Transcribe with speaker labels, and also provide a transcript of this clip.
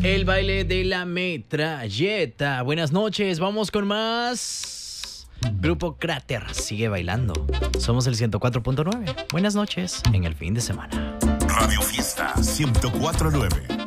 Speaker 1: El baile de la metralleta. Buenas noches, vamos con más. Grupo Cráter sigue bailando. Somos el 104.9. Buenas noches en el fin de semana.
Speaker 2: Radio Fiesta 104.9.